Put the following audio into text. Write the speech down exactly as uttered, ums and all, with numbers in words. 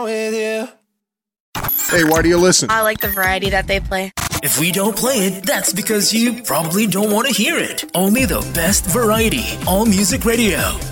with you. Hey, why do you listen? I like the variety that they play. If we don't play it, that's because you probably don't want to hear it. Only the best variety. All Music Radio.